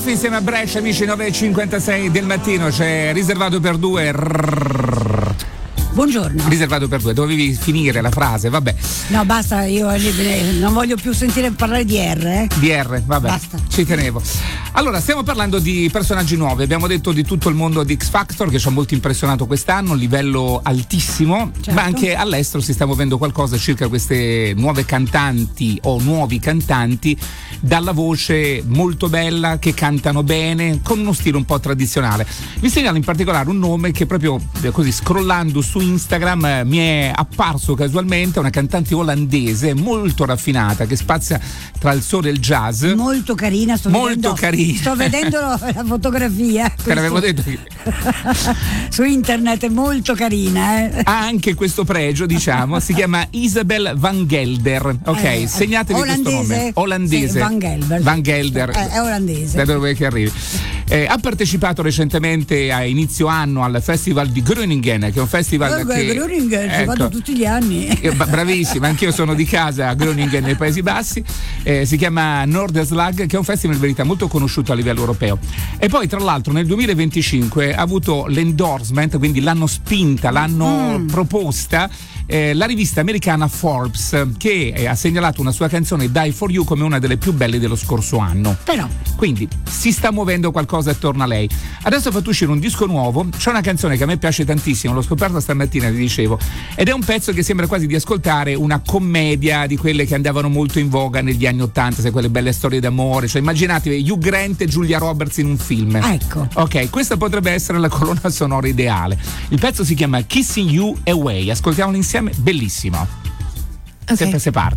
Murphy insieme a Brescia, amici, 9:56 del mattino. C'è Riservato per due. Buongiorno. Riservato per due, dovevi finire la frase, vabbè. No, basta, io non voglio più sentire parlare di R. Di R, vabbè. Basta. Ci tenevo. Allora, stiamo parlando di personaggi nuovi. Abbiamo detto di tutto il mondo di X Factor, che ci ha molto impressionato quest'anno, livello altissimo, certo. Ma anche all'estero si sta muovendo qualcosa circa queste nuove cantanti o nuovi cantanti dalla voce molto bella, che cantano bene, con uno stile un po' tradizionale. Vi segnalo in particolare un nome che proprio così scrollando su Instagram mi è apparso casualmente, una cantante olandese molto raffinata che spazia tra il sole e il jazz. Molto carina, sto vedendo la fotografia. Te l'avevo detto che... su internet è molto carina. Ha anche questo pregio, diciamo, si chiama Isabel Van Gelder. Ok, segnatevi questo nome. Olandese. Sì, Van Gelder. È olandese. Da dove che arrivi. Ha partecipato recentemente a inizio anno al Festival di Groningen, che è un festival Groningen, ci vado tutti gli anni. Bravissima, anch'io sono di casa a Groningen nei Paesi Bassi. Si chiama Nordeslag, che è un festival in verità molto conosciuto a livello europeo. E poi tra l'altro nel 2025 ha avuto l'endorsement, quindi l'hanno spinta, l'hanno proposta la rivista americana Forbes, che ha segnalato una sua canzone Die For You come una delle più belle dello scorso anno. Però quindi si sta muovendo qualcosa attorno a lei. Adesso ha fatto uscire un disco nuovo, c'è una canzone che a me piace tantissimo, l'ho scoperta stamattina, vi dicevo, ed è un pezzo che sembra quasi di ascoltare una commedia di quelle che andavano molto in voga negli anni '80, sai, quelle belle storie d'amore, cioè immaginatevi Hugh Grant e Julia Roberts in un film. Ecco. Ok, questa potrebbe essere la colonna sonora ideale. Il pezzo si chiama Kissing You Away, ascoltiamolo insieme, bellissimo. Okay. Sempre se parte.